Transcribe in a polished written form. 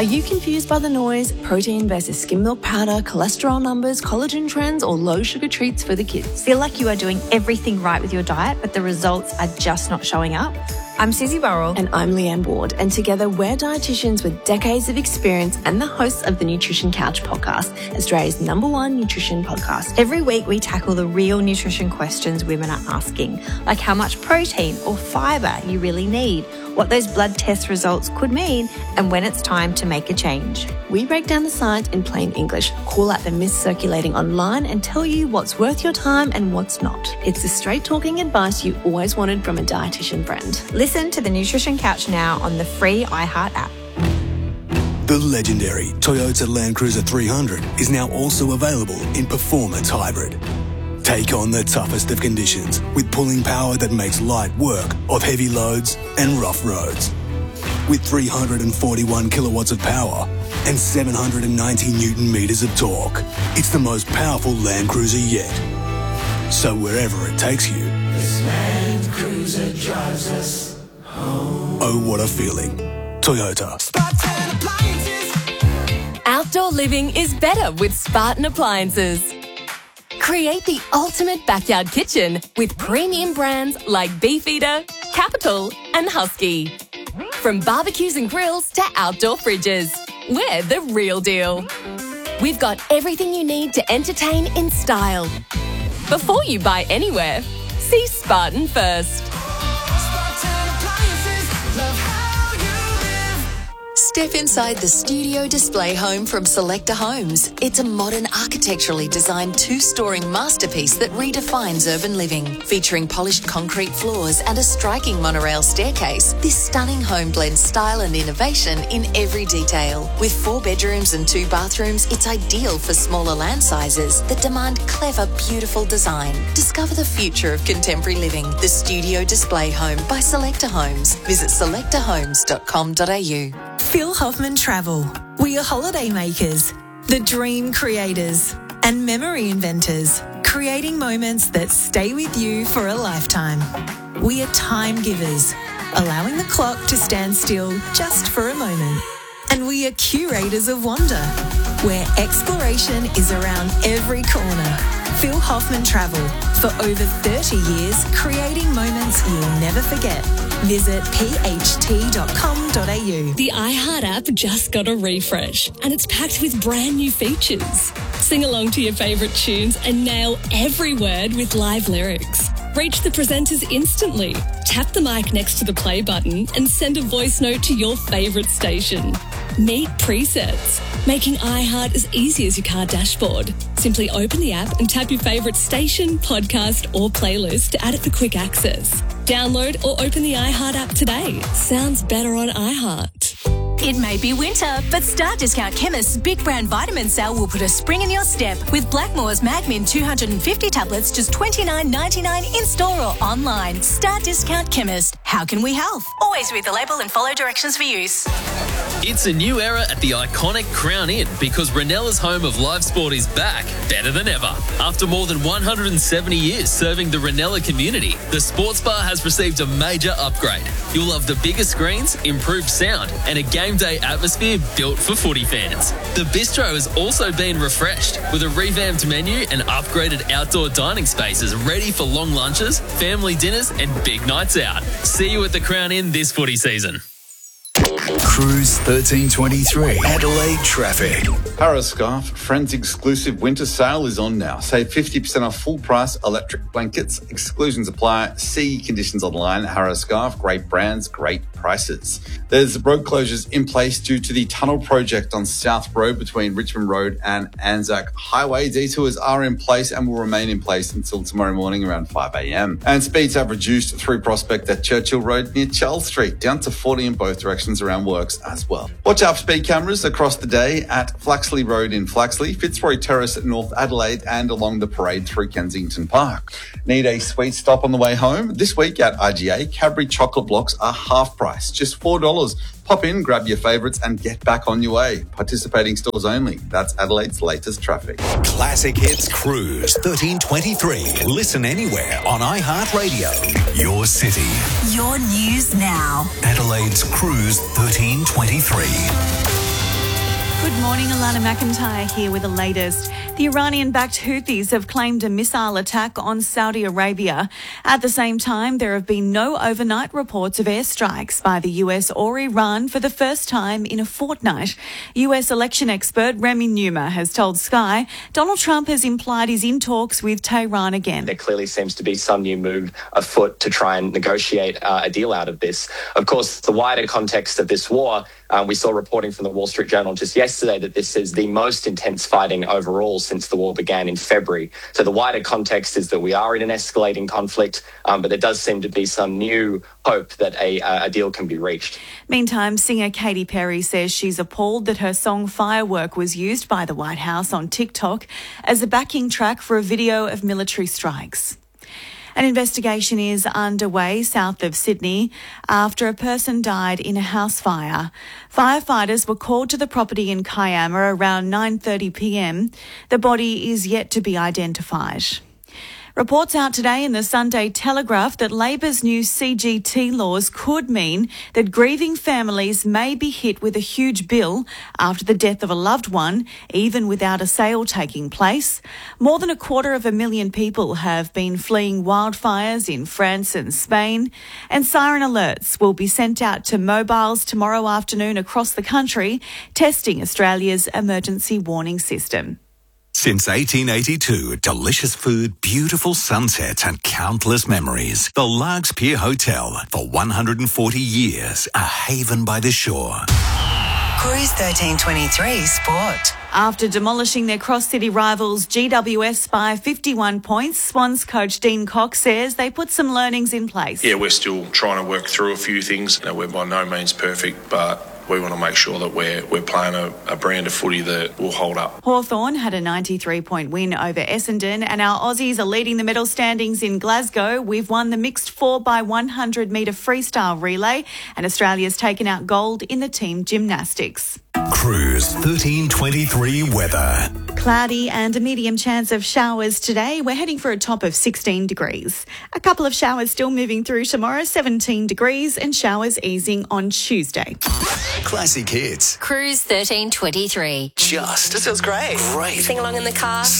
Are you confused by the noise, protein versus skim milk powder, cholesterol numbers, collagen trends, or low sugar treats for the kids? Feel like you are doing everything right with your diet, but the results are just not showing up? I'm Susie Burrell. And I'm Leanne Ward. And together we're dietitians with decades of experience and the hosts of the Nutrition Couch podcast, Australia's #1 nutrition podcast. Every week we tackle the real nutrition questions women are asking, like how much protein or fibre you really need, what those blood test results could mean, and when it's time to make a change. We break down the science in plain English, call out the myths circulating online, and tell you what's worth your time and what's not. It's the straight talking advice you always wanted from a dietitian friend. Listen to the Nutrition Couch now on the free iHeart app. The legendary Toyota Land Cruiser 300 is now also available in Performance Hybrid. Take on the toughest of conditions with pulling power that makes light work of heavy loads and rough roads. With 341 kilowatts of power and 790 Newton meters of torque, it's the most powerful Land Cruiser yet. So wherever it takes you, this Land Cruiser drives us home. Oh, what a feeling. Toyota. Spartan Appliances. Outdoor living is better with Spartan Appliances. Create the ultimate backyard kitchen with premium brands like Beefeater, Capital and Husky. From barbecues and grills to outdoor fridges, we're the real deal. We've got everything you need to entertain in style. Before you buy anywhere, see Spartan first. Spartan Appliances. Love how you live. Step inside the studio display home from Selector Homes. It's a modern, architecturally designed two-storing masterpiece that redefines urban living. Featuring polished concrete floors and a striking monorail staircase, this stunning home blends style and innovation in every detail. With 4 bedrooms and 2 bathrooms, it's ideal for smaller land sizes that demand clever, beautiful design. Discover the future of contemporary living. The studio display home by Selector Homes. Visit selectorhomes.com.au. Phil Hoffman Travel. We are holiday makers, the dream creators, and memory inventors, creating moments that stay with you for a lifetime. We are time givers, allowing the clock to stand still just for a moment. And we are curators of wonder, where exploration is around every corner. Phil Hoffman Travel. For over 30 years, creating moments you'll never forget. Visit pht.com.au. The iHeart app just got a refresh and it's packed with brand new features. Sing along to your favourite tunes and nail every word with live lyrics. Reach the presenters instantly. Tap the mic next to the play button and send a voice note to your favourite station. Meet presets, making iHeart as easy as your car dashboard. Simply open the app and tap your favourite station, podcast or playlist to add it for quick access. Download or open the iHeart app today. Sounds better on iHeart. It may be winter, but Star Discount Chemist's Big Brand Vitamin Sale will put a spring in your step with Blackmore's Magmin 250 tablets just $29.99 in store or online. Star Discount Chemist. How can we help? Always read the label and follow directions for use. It's a new era at the iconic Crown Inn because Renella's home of live sport is back, better than ever. After more than 170 years serving the Renella community, the sports bar has received a major upgrade. You'll love the bigger screens, improved sound, and a game day atmosphere built for footy fans. The bistro has also been refreshed with a revamped menu and upgraded outdoor dining spaces ready for long lunches, family dinners, and big nights out. See you at the Crown Inn this footy season. Cruise 1323. Adelaide traffic. Harrascarf Friends exclusive winter sale is on now. Save 50% off full price electric blankets. Exclusions apply. See conditions online. Harrascarf, great brands, great prices. There's road closures in place due to the tunnel project on South Road between Richmond Road and Anzac Highway. Detours are in place and will remain in place until tomorrow morning around 5 a.m. And speeds have reduced through Prospect at Churchill Road near Charles Street, down to 40 in both directions around works as well. Watch out for speed cameras across the day at Flaxley Road in Flaxley, Fitzroy Terrace at North Adelaide, and along the parade through Kensington Park. Need a sweet stop on the way home? This week at IGA, Cadbury chocolate blocks are half price, just $4. Pop in, grab your favourites and get back on your way. Participating stores only. That's Adelaide's latest traffic. Classic Hits Cruise 1323. Listen anywhere on iHeartRadio. Your city. Your news now. Adelaide's Cruise 1323. Good morning, Alana McIntyre here with the latest. The Iranian-backed Houthis have claimed a missile attack on Saudi Arabia. At the same time, there have been no overnight reports of airstrikes by the US or Iran for the first time in a fortnight. US election expert Remy Newmer has told Sky Donald Trump has implied he's in talks with Tehran again. There clearly seems to be some new move afoot to try and negotiate a deal out of this. Of course, the wider context of this war, we saw reporting from the Wall Street Journal just yesterday that this is the most intense fighting overall since the war began in February. So the wider context is that we are in an escalating conflict, but there does seem to be some new hope that a deal can be reached. Meantime, singer Katy Perry says she's appalled that her song Firework was used by the White House on TikTok as a backing track for a video of military strikes. An investigation is underway south of Sydney after a person died in a house fire. Firefighters were called to the property in Kiama around 9:30 p.m. The body is yet to be identified. Reports out today in the Sunday Telegraph that Labor's new CGT laws could mean that grieving families may be hit with a huge bill after the death of a loved one, even without a sale taking place. More than 250,000 people have been fleeing wildfires in France and Spain, and siren alerts will be sent out to mobiles tomorrow afternoon across the country, testing Australia's emergency warning system. Since 1882, delicious food, beautiful sunsets and countless memories. The Largs Pier Hotel, for 140 years, a haven by the shore. Cruise 1323 Sport. After demolishing their cross-city rivals GWS by 51 points, Swans coach Dean Cox says they put some learnings in place. Yeah, we're still trying to work through a few things. We're by no means perfect, but we want to make sure that we're playing a brand of footy that will hold up. Hawthorn had a 93-point win over Essendon, and our Aussies are leading the medal standings in Glasgow. We've won the mixed 4x100-metre freestyle relay, and Australia's taken out gold in the team gymnastics. Cruise 1323 weather. Cloudy and a medium chance of showers today. We're heading for a top of 16 degrees. A couple of showers still moving through tomorrow, 17 degrees, and showers easing on Tuesday. Classic hits. Cruise 1323. Just. That sounds great. Great. Sing along in the car.